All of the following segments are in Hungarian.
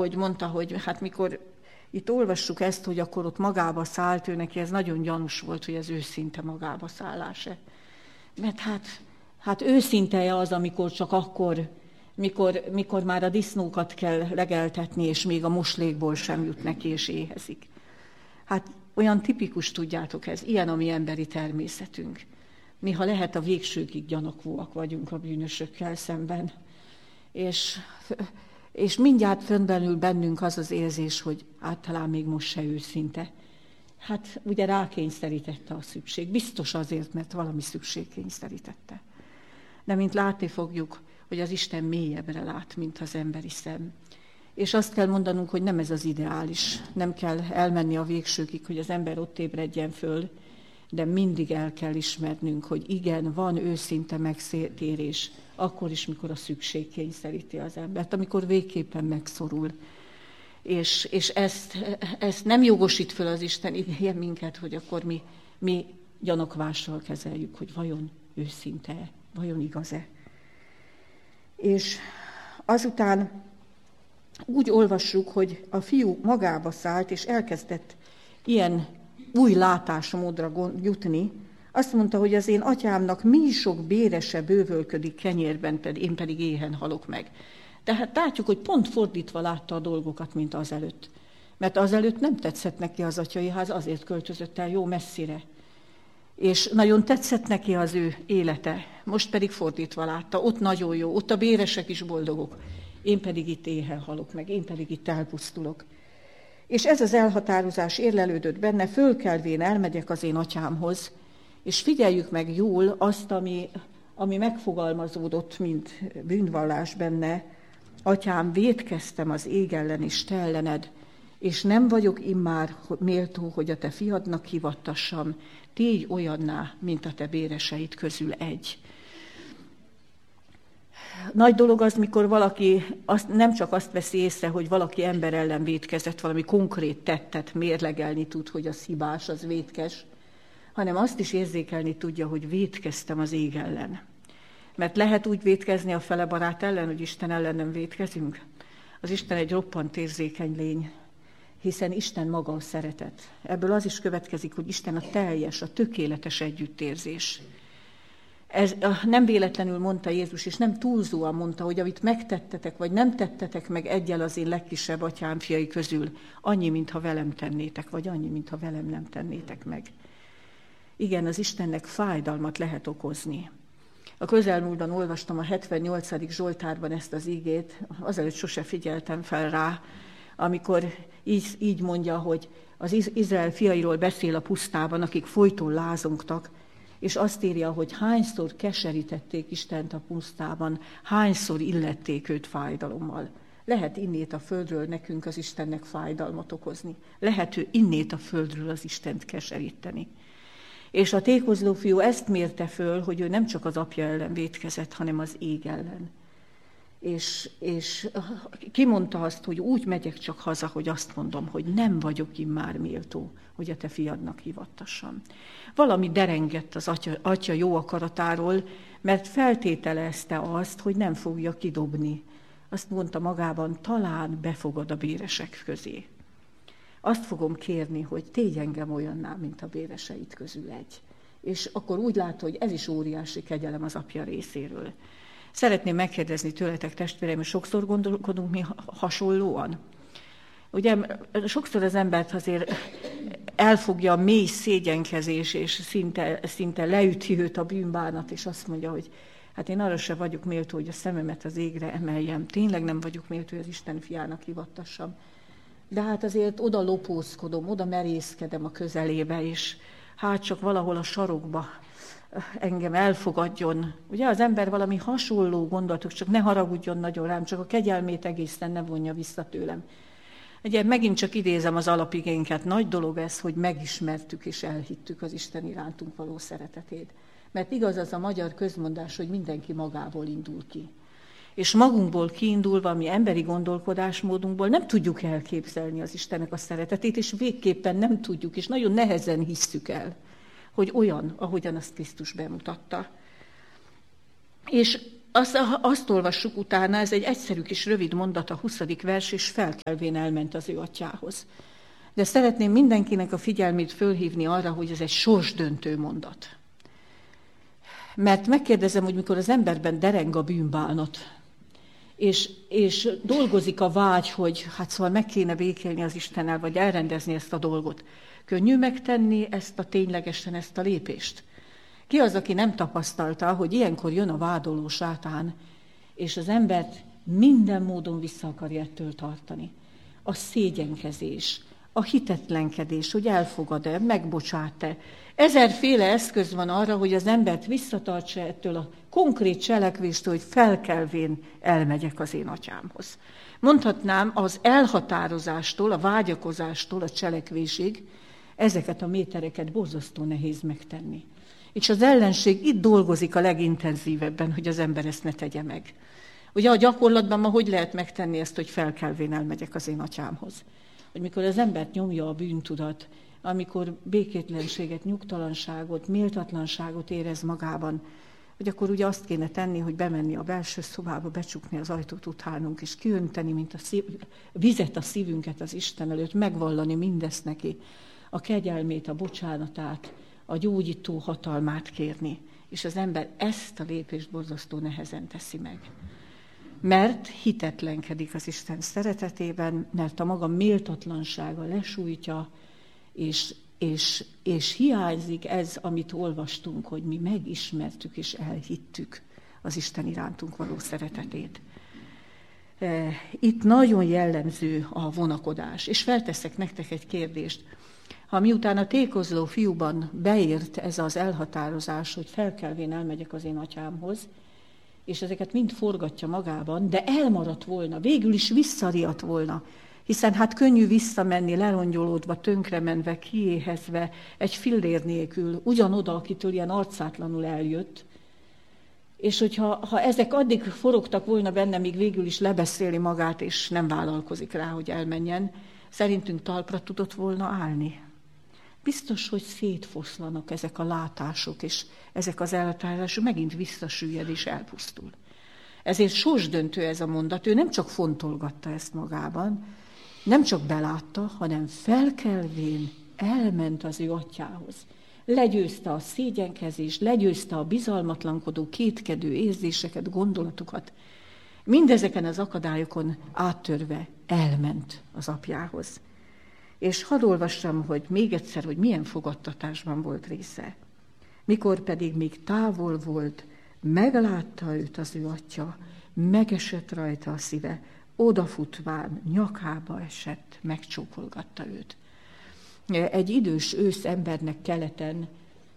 ahogy mondta, hogy hát mikor itt olvassuk ezt, hogy akkor ott magába szállt, ő neki ez nagyon gyanús volt, hogy ez őszinte magába szállás-e. Mert hát őszinte az, amikor csak akkor, mikor már a disznókat kell legeltetni, és még a moslékból sem jut neki, és éhezik. Hát olyan tipikus, tudjátok, ez ilyen a mi emberi természetünk. Mi, ha lehet, a végsőkig gyanakvóak vagyunk a bűnösökkel szemben. És mindjárt fönnbelül bennünk az az érzés, hogy talán még most se őszinte. Hát ugye rákényszerítette a szükség. Biztos azért, mert valami szükség kényszerítette. De mint látni fogjuk, hogy az Isten mélyebbre lát, mint az emberi szem. És azt kell mondanunk, hogy nem ez az ideális. Nem kell elmenni a végsőkig, hogy az ember ott ébredjen föl, de mindig el kell ismernünk, hogy igen, van őszinte megtérés, akkor is, mikor a szükség kényszeríti az embert, amikor végképpen megszorul. És ezt nem jogosít föl az Isten ilyen minket, hogy akkor mi gyanakvással kezeljük, hogy vajon őszinte-e, vajon igaz-e. És azután úgy olvassuk, hogy a fiú magába szállt, és elkezdett ilyen új látásmódra jutni. Azt mondta, hogy az én atyámnak mi sok bérese bővölködik kenyérben, én pedig éhen halok meg. Tehát látjuk, hogy pont fordítva látta a dolgokat, mint azelőtt. Mert azelőtt nem tetszett neki az atyai ház, azért költözött el jó messzire. És nagyon tetszett neki az ő élete, most pedig fordítva látta, ott nagyon jó, ott a béresek is boldogok, én pedig itt éhen halok meg, én pedig itt elpusztulok. És ez az elhatározás érlelődött benne, fölkelvén elmegyek az én atyámhoz, és figyeljük meg jól azt, ami megfogalmazódott, mint bűnvallás benne. Atyám, vétkeztem az ég ellen és te ellened, és nem vagyok immár méltó, hogy a te fiadnak hivattassam, tégy olyanná, mint a te béreseid közül egy. Nagy dolog az, mikor valaki nem csak azt veszi észre, hogy valaki ember ellen vétkezett, valami konkrét tettet mérlegelni tud, hogy az hibás, az vétkes, hanem azt is érzékelni tudja, hogy vétkeztem az ég ellen. Mert lehet úgy vétkezni a fele barát ellen, hogy Isten ellen nem vétkezünk. Az Isten egy roppant érzékeny lény, hiszen Isten maga a szeretet. Ebből az is következik, hogy Isten a teljes, a tökéletes együttérzés. Ez nem véletlenül mondta Jézus, és nem túlzóan mondta, hogy amit megtettetek, vagy nem tettetek meg egyel az én legkisebb atyám fiai közül, annyi, mintha velem tennétek, vagy annyi, mintha velem nem tennétek meg. Igen, az Istennek fájdalmat lehet okozni. A közelmúltban olvastam a 78. Zsoltárban ezt az igét, azelőtt sose figyeltem fel rá, amikor így mondja, hogy az Izrael fiairól beszél a pusztában, akik folyton lázongtak, és azt írja, hogy hányszor keserítették Istent a pusztában, hányszor illették őt fájdalommal. Lehet innét a földről nekünk az Istennek fájdalmat okozni. Lehet ő innét a földről az Istent keseríteni. És a tékozló fiú ezt mérte föl, hogy ő nem csak az apja ellen vétkezett, hanem az ég ellen. És kimondta azt, hogy úgy megyek csak haza, hogy azt mondom, hogy nem vagyok immár méltó, hogy a te fiadnak hivattassam. Valami derengett az atya jó akaratáról, mert feltételezte azt, hogy nem fogja kidobni. Azt mondta magában, talán befogad a béresek közé. Azt fogom kérni, hogy tégy engem olyanná, mint a béreseid közül egy. És akkor úgy látta, hogy ez is óriási kegyelem az apja részéről. Szeretném megkérdezni tőletek, testvéreim, hogy sokszor gondolkodunk mi hasonlóan. Ugye sokszor az embert azért elfogja a mély szégyenkezés, és szinte leüti őt a bűnbánat, és azt mondja, hogy hát én arra se vagyok méltó, hogy a szememet az égre emeljem. Tényleg nem vagyok méltó, hogy az Isten fiának hivattassam. De hát azért oda lopózkodom, oda merészkedem a közelébe, és hát csak valahol a sarokba engem elfogadjon. Ugye az ember valami hasonló gondolatok, csak ne haragudjon nagyon rám, csak a kegyelmét egészen ne vonja vissza tőlem. Ugye megint csak idézem az alapigénket, nagy dolog ez, hogy megismertük és elhittük az Isten irántunk való szeretetét. Mert igaz az a magyar közmondás, hogy mindenki magából indul ki. És magunkból kiindulva, mi emberi gondolkodásmódunkból nem tudjuk elképzelni az Istennek a szeretetét, és végképpen nem tudjuk, és nagyon nehezen hisszük el, hogy olyan, ahogyan azt Krisztus bemutatta. És azt olvassuk utána, ez egy egyszerű kis rövid mondat, a 20. vers, és felkelvén elment az ő atyához. De szeretném mindenkinek a figyelmét fölhívni arra, hogy ez egy sorsdöntő mondat. Mert megkérdezem, hogy mikor az emberben dereng a bűnbánat, és dolgozik a vágy, hogy hát szóval meg kéne békélni az Istennel, vagy elrendezni ezt a dolgot. Könnyű megtenni ténylegesen ezt a lépést? Ki az, aki nem tapasztalta, hogy ilyenkor jön a vádoló sátán, és az embert minden módon vissza akarja ettől tartani. A szégyenkezés, a hitetlenkedés, hogy elfogad-e, megbocsát-e. Ezerféle eszköz van arra, hogy az embert visszatartsa ettől a konkrét cselekvéstől, hogy felkelvén elmegyek az én atyámhoz. Mondhatnám, az elhatározástól, a vágyakozástól a cselekvésig ezeket a métereket borzasztó nehéz megtenni. És az ellenség itt dolgozik a legintenzívebben, hogy az ember ezt ne tegye meg. Ugye a gyakorlatban ma hogy lehet megtenni ezt, hogy felkelvén elmegyek az én atyámhoz? Hogy mikor az embert nyomja a bűntudat, amikor békétlenséget, nyugtalanságot, méltatlanságot érez magában, hogy akkor ugye azt kéne tenni, hogy bemenni a belső szobába, becsukni az ajtót utánunk, és kiönteni, mint vizet a szívünket az Isten előtt, megvallani mindezt neki, a kegyelmét, a bocsánatát, a gyógyító hatalmát kérni. És az ember ezt a lépést borzasztó nehezen teszi meg. Mert hitetlenkedik az Isten szeretetében, mert a maga méltatlansága lesújtja, és hiányzik ez, amit olvastunk, hogy mi megismertük és elhittük az Isten irántunk való szeretetét. Itt nagyon jellemző a vonakodás, és felteszek nektek egy kérdést. Ha miután a tékozló fiúban beért ez az elhatározás, hogy felkelvén elmegyek az én atyámhoz, és ezeket mind forgatja magában, de elmaradt volna, végül is visszariadt volna, hiszen hát könnyű visszamenni, lerongyolódva, tönkremenve, kiéhezve, egy fillér nélkül, ugyanoda, akitől ilyen arcátlanul eljött, és hogyha ezek addig forogtak volna benne, míg végül is lebeszéli magát, és nem vállalkozik rá, hogy elmenjen, szerintünk talpra tudott volna állni. Biztos, hogy szétfoszlanak ezek a látások, és ezek az elhatározások megint visszasüllyed és elpusztul. Ezért sorsdöntő ez a mondat, ő nem csak fontolgatta ezt magában, nem csak belátta, hanem felkelvén elment az ő atyához. Legyőzte a szégyenkezést, legyőzte a bizalmatlankodó, kétkedő érzéseket, gondolatokat. Mindezeken az akadályokon áttörve elment az apjához. És hadd olvassam, hogy még egyszer, hogy milyen fogadtatásban volt része. Mikor pedig még távol volt, meglátta őt az ő atya, megesett rajta a szíve, odafutván, nyakába esett, megcsókolgatta őt. Egy idős ősz embernek keleten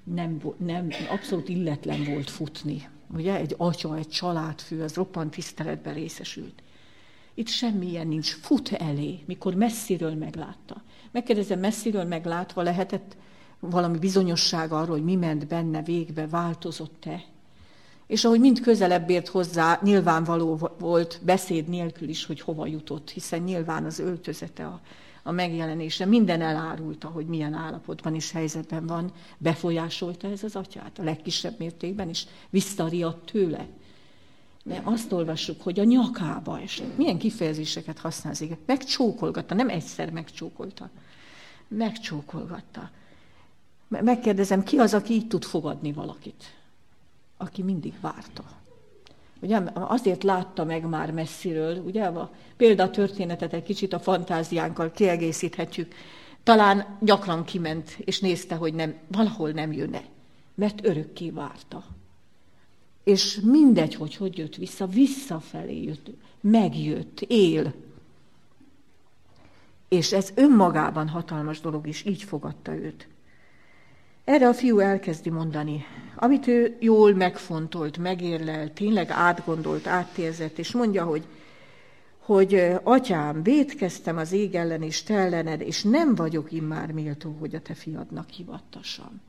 nem abszolút illetlen volt futni. Ugye? Egy atya, egy családfő, az roppant tiszteletben részesült. Itt semmilyen nincs, fut elé, mikor messziről meglátta. Megkérdezem, messziről meglátva lehetett valami bizonyosság arról, hogy mi ment benne végbe, változott-e? És ahogy mind közelebb ért hozzá, nyilvánvaló volt beszéd nélkül is, hogy hova jutott, hiszen nyilván az öltözete, a megjelenése, minden elárulta, hogy milyen állapotban és helyzetben van, befolyásolta ez az atyát a legkisebb mértékben, és visszariadt tőle. De azt olvassuk, hogy a nyakába esett. Milyen kifejezéseket használ az ige? Megcsókolgatta, nem egyszer megcsókolta. Megcsókolgatta. Megkérdezem, ki az, aki így tud fogadni valakit? Aki mindig várta. Ugye, azért látta meg már messziről, ugye, a példatörténetet egy kicsit a fantáziánkkal kiegészíthetjük. Talán gyakran kiment, és nézte, hogy valahol nem jönne, mert örökké várta. És mindegy, hogy jött visszafelé jött, megjött, él. És ez önmagában hatalmas dolog, és így fogadta őt. Erre a fiú elkezdi mondani, amit ő jól megfontolt, megérlelt, tényleg átgondolt, átérzett, és mondja, hogy atyám, vétkeztem az ég ellen és te ellened, és nem vagyok immár méltó, hogy a te fiadnak hivattassam.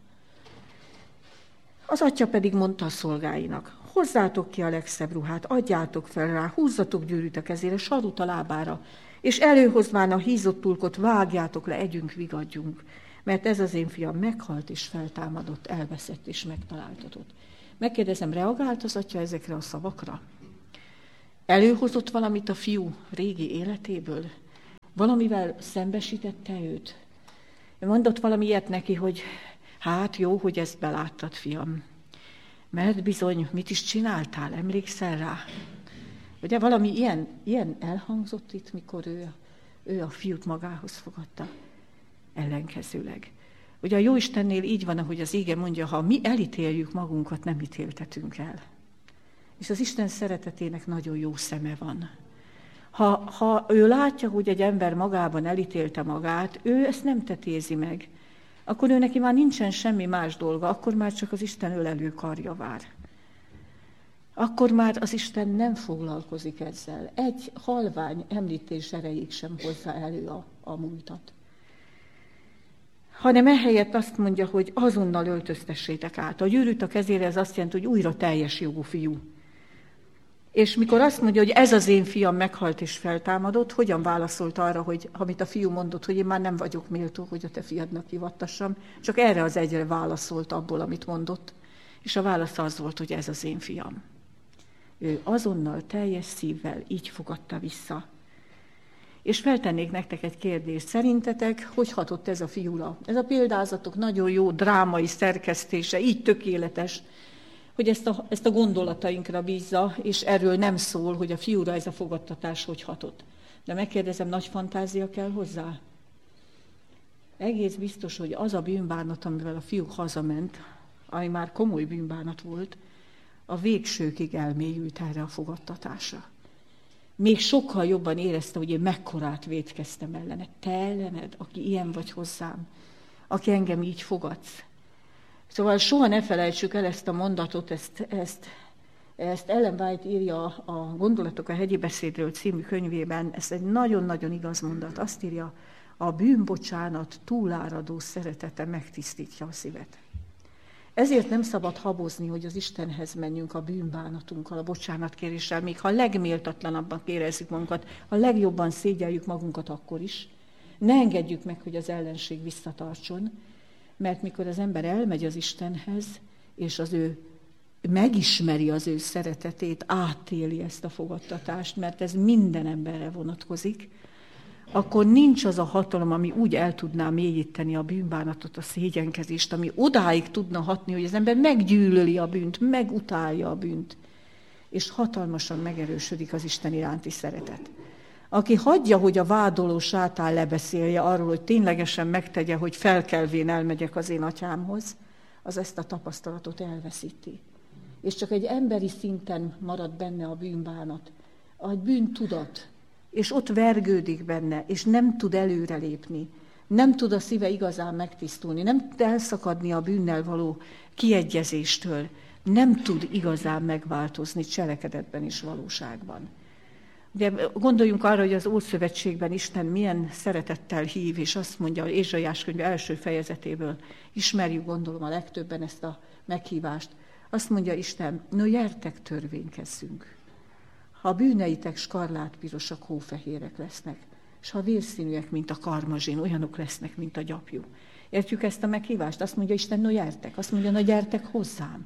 Az atya pedig mondta a szolgáinak, hozzátok ki a legszebb ruhát, adjátok fel rá, húzzatok gyűrűt a kezére, sarut a lábára, és előhozván a hízott tulkot vágjátok le, együnk, vigadjunk, mert ez az én fiam meghalt és feltámadott, elveszett és megtaláltatott. Megkérdezem, reagált az atya ezekre a szavakra? Előhozott valamit a fiú régi életéből? Valamivel szembesítette őt? Mondott valami ilyet neki, hogy hát jó, hogy ezt beláttad, fiam. Mert bizony, mit is csináltál, emlékszel rá? Ugye valami ilyen elhangzott itt, mikor ő a fiút magához fogadta? Ellenkezőleg. Ugye a Jóistennél így van, ahogy az ége mondja, ha mi elítéljük magunkat, nem ítéltetünk el. És az Isten szeretetének nagyon jó szeme van. Ha ő látja, hogy egy ember magában elítélte magát, ő ezt nem tetézi meg. Akkor ő neki már nincsen semmi más dolga, akkor már csak az Isten ölelő karja vár. Akkor már az Isten nem foglalkozik ezzel. Egy halvány említés erejéig sem hozza elő a múltat. Hanem ehelyett azt mondja, hogy azonnal öltöztessétek át. A gyűrűt a kezére, ez azt jelenti, hogy újra teljes jogú fiú. És mikor azt mondja, hogy ez az én fiam meghalt és feltámadott, hogyan válaszolt arra, hogy amit a fiú mondott, hogy én már nem vagyok méltó, hogy a te fiadnak hivattassam, csak erre az egyre válaszolt abból, amit mondott. És a válasz az volt, hogy ez az én fiam. Ő azonnal teljes szívvel így fogadta vissza. És feltennék nektek egy kérdést. Szerintetek, hogy hatott ez a fiúra? Ez a példázatok nagyon jó drámai szerkesztése, így tökéletes, hogy ezt a gondolatainkra bízza, és erről nem szól, hogy a fiúra ez a fogadtatás hogy hatott. De megkérdezem, nagy fantázia kell hozzá? Egész biztos, hogy az a bűnbánat, amivel a fiú hazament, ami már komoly bűnbánat volt, a végsőkig elmélyült erre a fogadtatásra. Még sokkal jobban érezte, hogy én mekkorát vétkeztem ellene. Te ellened, aki ilyen vagy hozzám, aki engem így fogadsz. Szóval soha ne felejtsük el ezt a mondatot, ezt Ellen White írja a Gondolatok a hegyi beszédről című könyvében, ez egy nagyon-nagyon igaz mondat. Azt írja, a bűnbocsánat túláradó szeretete megtisztítja a szívet. Ezért nem szabad habozni, hogy az Istenhez menjünk a bűnbánatunkkal, a bocsánatkéréssel, még ha a legméltatlanabban érezzük magunkat, a legjobban szégyeljük magunkat akkor is. Ne engedjük meg, hogy az ellenség visszatartson, mert mikor az ember elmegy az Istenhez, és megismeri az ő szeretetét, átéli ezt a fogadtatást, mert ez minden emberre vonatkozik, akkor nincs az a hatalom, ami úgy el tudná mélyíteni a bűnbánatot, a szégyenkezést, ami odáig tudna hatni, hogy az ember meggyűlöli a bűnt, megutálja a bűnt, és hatalmasan megerősödik az Isten iránti szeretet. Aki hagyja, hogy a vádoló sátán lebeszélje arról, hogy ténylegesen megtegye, hogy felkelvén elmegyek az én atyámhoz, az ezt a tapasztalatot elveszíti. És csak egy emberi szinten marad benne a bűnbánat, a bűntudat, és ott vergődik benne, és nem tud előrelépni, nem tud a szíve igazán megtisztulni, nem tud elszakadni a bűnnel való kiegyezéstől, nem tud igazán megváltozni cselekedetben és valóságban. Ugye gondoljunk arra, hogy az Ószövetségben Isten milyen szeretettel hív, és azt mondja, hogy Ézsaiás könyve első fejezetéből, ismerjük gondolom a legtöbben ezt a meghívást, azt mondja Isten, no gyertek törvénykezzünk. Ha a bűneitek skarlátpirosak, hófehérek lesznek, és ha vérszínűek, mint a karmazsin, olyanok lesznek, mint a gyapjú. Értjük ezt a meghívást? Azt mondja Isten, no gyertek. Azt mondja, no gyertek hozzám.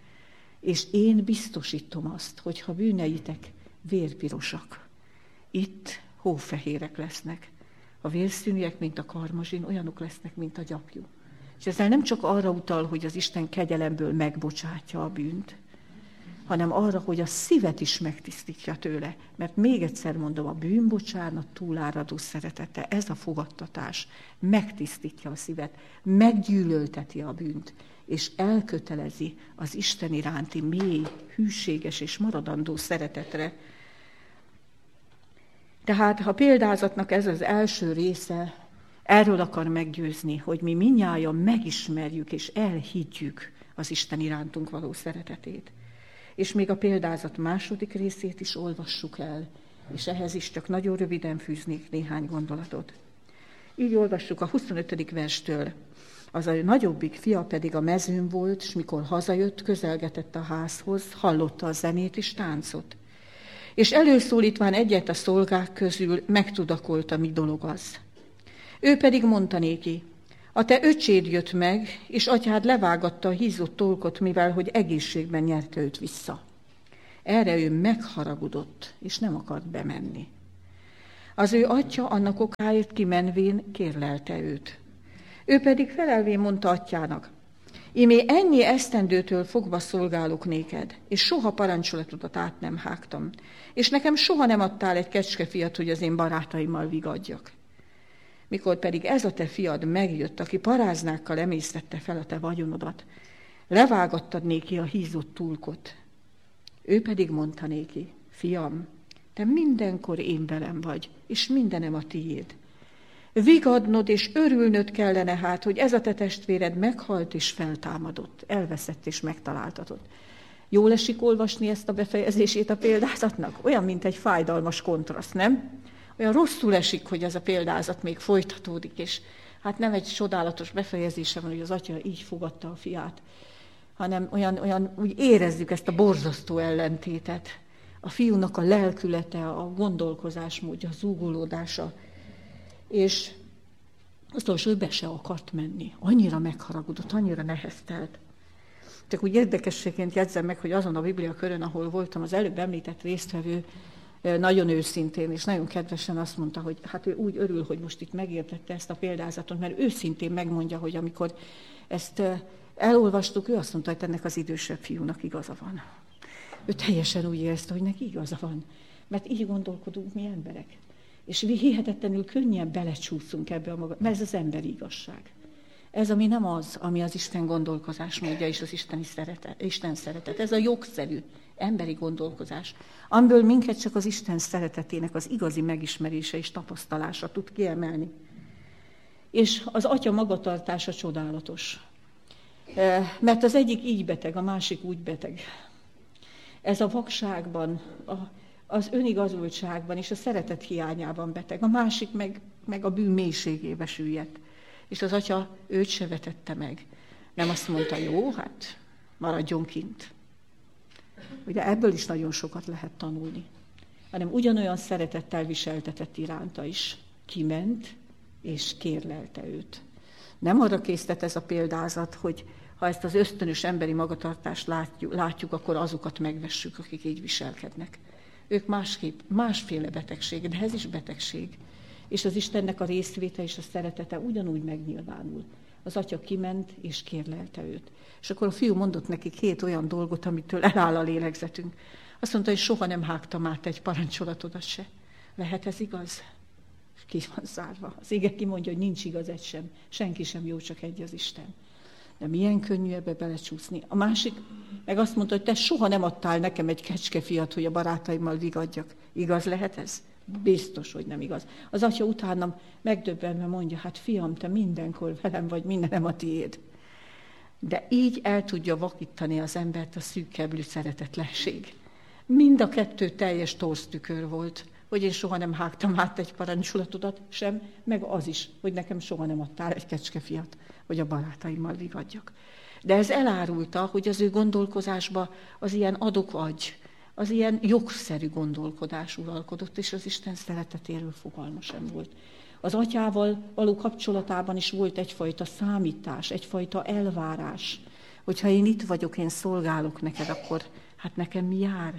És én biztosítom azt, hogy ha bűneitek vérpirosak, itt hófehérek lesznek. A vérszínűek, mint a karmazsin, olyanok lesznek, mint a gyapjú. És ezzel nem csak arra utal, hogy az Isten kegyelemből megbocsátja a bűnt, hanem arra, hogy a szívet is megtisztítja tőle. Mert még egyszer mondom, a bűnbocsánat túláradó szeretete, ez a fogadtatás megtisztítja a szívet, meggyűlölteti a bűnt, és elkötelezi az Isten iránti mély, hűséges és maradandó szeretetre. Tehát a példázatnak ez az első része, erről akar meggyőzni, hogy mi mindnyájan megismerjük és elhiggyük az Isten irántunk való szeretetét. És még a példázat második részét is olvassuk el, és ehhez is csak nagyon röviden fűznék néhány gondolatot. Így olvassuk a 25. verstől. Az a nagyobbik fia pedig a mezőn volt, és mikor hazajött, közelgetett a házhoz, hallotta a zenét és táncot. És előszólítván egyet a szolgák közül megtudakolta, mi dolog az. Ő pedig mondta néki, A te öcséd jött meg, és atyád levágatta a hízott tolkot, mivel hogy egészségben nyerte őt vissza. Erre ő megharagudott, és nem akart bemenni. Az ő atya annak okáért kimenvén kérlelte őt. Ő pedig felelvén mondta atyának: Ímé ennyi esztendőtől fogva szolgálok néked, és soha parancsolatodat át nem hágtam, és nekem soha nem adtál egy kecskefiat, hogy az én barátaimmal vigadjak. Mikor pedig ez a te fiad megjött, aki paráznákkal emésztette fel a te vagyonodat, levágattad néki a hízott tulkot. Ő pedig mondta néki: Fiam, te mindenkor én velem vagy, és mindenem a tiéd. Vigadnod és örülnöd kellene hát, hogy ez a te testvéred meghalt és feltámadott, elveszett és megtaláltatott. Jól esik olvasni ezt a befejezését a példázatnak? Olyan, mint egy fájdalmas kontraszt, nem? Olyan rosszul esik, hogy ez a példázat még folytatódik, és hát nem egy csodálatos befejezése van, hogy az atya így fogadta a fiát, hanem olyan úgy érezzük ezt a borzasztó ellentétet. A fiúnak a lelkülete, a gondolkozásmódja, a zúgolódása. És azt mondja, hogy be se akart menni. Annyira megharagudott, annyira neheztelt. Csak úgy érdekességként jegyzem meg, hogy azon a Bibliakörön, ahol voltam, az előbb említett résztvevő nagyon őszintén és nagyon kedvesen azt mondta, hogy hát ő úgy örül, hogy most itt megértette ezt a példázatot, mert őszintén megmondja, hogy amikor ezt elolvastuk, ő azt mondta, hogy ennek az idősebb fiúnak igaza van. Ő teljesen úgy érezte, hogy neki igaza van, mert így gondolkodunk mi emberek. És mi hihetetlenül könnyen belecsúszunk ebbe a maga, mert ez az emberi igazság. Ez, ami nem az, ami az Isten gondolkozásmódja és az Isten szeretet. Ez a jogszerű emberi gondolkozás, amiből minket csak az Isten szeretetének az igazi megismerése és tapasztalása tud kiemelni. És az atya magatartása csodálatos. Mert az egyik így beteg, a másik úgy beteg. Ez a vakságban, az önigazoltságban és a szeretet hiányában beteg. A másik meg a bűn mélységébe süllyedt. És az atya őt se vetette meg. Nem azt mondta, jó, hát maradjon kint. Ugye ebből is nagyon sokat lehet tanulni. Hanem ugyanolyan szeretettel viseltetett iránta is. Kiment és kérlelte őt. Nem arra késztet ez a példázat, hogy ha ezt az ösztönös emberi magatartást látjuk, akkor azokat megvessük, akik így viselkednek. Ők másféle betegség, de ez is betegség. És az Istennek a részvéte és a szeretete ugyanúgy megnyilvánul. Az atya kiment és kérlelte őt. És akkor a fiú mondott neki 2 olyan dolgot, amitől eláll a lélegzetünk. Azt mondta, hogy soha nem hágtam át egy parancsolatodat se. Lehet ez igaz? Ki van zárva. Az ige kimondja, hogy nincs igaz egy sem. Senki sem jó, csak egy az Isten. De milyen könnyű ebbe belecsúszni. A másik meg azt mondta, hogy te soha nem adtál nekem egy kecskefiat, hogy a barátaimmal vigadjak. Igaz lehet ez? Biztos, hogy nem igaz. Az atya utánam megdöbbenve mondja, hát fiam, te mindenkor velem vagy, mindenem a tiéd. De így el tudja vakítani az embert a szűkkeblű szeretetlenség. Mind a 2 teljes torztükör volt, hogy én soha nem hágtam át egy parancsolatodat sem, meg az is, hogy nekem soha nem adtál egy kecskefiat, hogy a barátaimmal vigadjak. De ez elárulta, hogy az ő gondolkozásba az ilyen adok-adj, az ilyen jogszerű gondolkodás uralkodott, és az Isten szeretetéről fogalma sem volt. Az atyával való kapcsolatában is volt egyfajta számítás, egyfajta elvárás, hogyha én itt vagyok, én szolgálok neked, akkor hát nekem mi jár?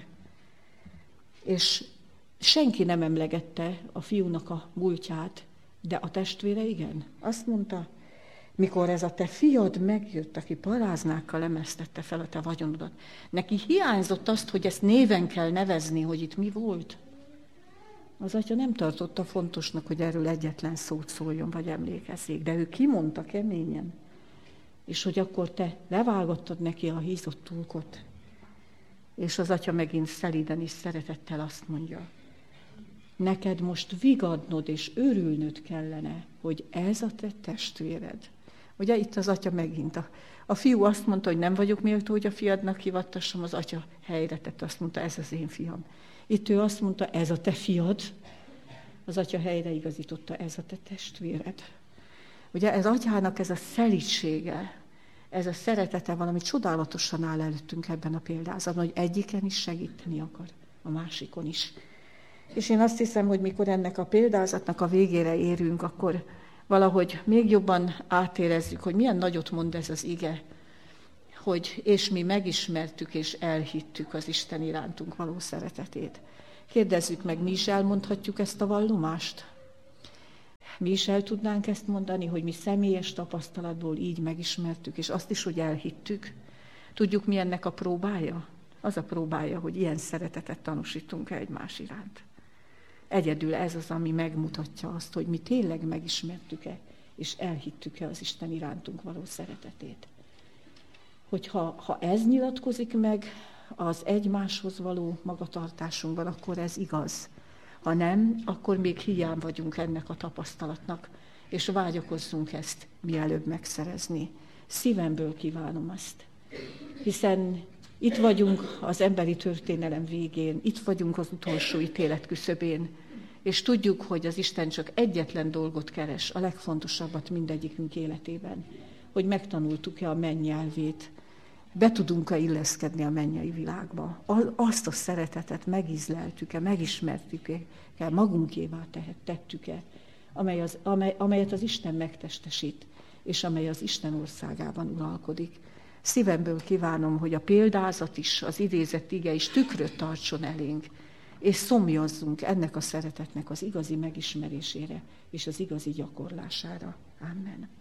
És senki nem emlegette a fiúnak a múltját, de a testvére igen. Azt mondta, mikor ez a te fiad megjött, aki paráznákkal emésztette fel a te vagyonodat, neki hiányzott azt, hogy ezt néven kell nevezni, hogy itt mi volt. Az atya nem tartotta fontosnak, hogy erről egyetlen szót szóljon, vagy emlékezzék, de ő kimondta keményen, és hogy akkor te levágattad neki a hízott tulkot. És az atya megint szelíden és szeretettel azt mondja, neked most vigadnod és örülnöd kellene, hogy ez a te testvéred. Ugye itt az atya megint. A fiú azt mondta, hogy nem vagyok méltó, hogy a fiadnak hivattassam, az atya helyre tette, azt mondta, ez az én fiam. Itt ő azt mondta, ez a te fiad, az atya helyre igazította, ez a te testvéred. Ugye ez atyának ez a szelídsége, ez a szeretete valami csodálatosan áll előttünk ebben a példázatban, hogy egyiken is segíteni akar, a másikon is. És én azt hiszem, hogy mikor ennek a példázatnak a végére érünk, akkor valahogy még jobban átérezzük, hogy milyen nagyot mond ez az ige, hogy és mi megismertük és elhittük az Isten irántunk való szeretetét. Kérdezzük meg, mi is elmondhatjuk ezt a vallomást? Mi is el tudnánk ezt mondani, hogy mi személyes tapasztalatból így megismertük, és azt is, hogy elhittük. Tudjuk, mi ennek a próbája? Az a próbája, hogy ilyen szeretetet tanúsítunk egymás iránt. Egyedül ez az, ami megmutatja azt, hogy mi tényleg megismertük-e, és elhittük-e az Isten irántunk való szeretetét. Hogyha ez nyilatkozik meg az egymáshoz való magatartásunkban, akkor ez igaz. Ha nem, akkor még hiány vagyunk ennek a tapasztalatnak, és vágyakozzunk ezt mielőbb megszerezni. Szívemből kívánom azt. Hiszen itt vagyunk az emberi történelem végén, itt vagyunk az utolsó ítélet küszöbén, és tudjuk, hogy az Isten csak egyetlen dolgot keres, a legfontosabbat mindegyikünk életében, hogy megtanultuk-e a menny nyelvét, be tudunk-e illeszkedni a mennyei világba. Azt a szeretetet megízleltük-e, megismertük-e, magunkévá tettük-e, amelyet az Isten megtestesít, és amely az Isten országában uralkodik. Szívemből kívánom, hogy a példázat is, az idézett ige is tükröt tartson elénk, és szomjazzunk ennek a szeretetnek az igazi megismerésére és az igazi gyakorlására. Amen.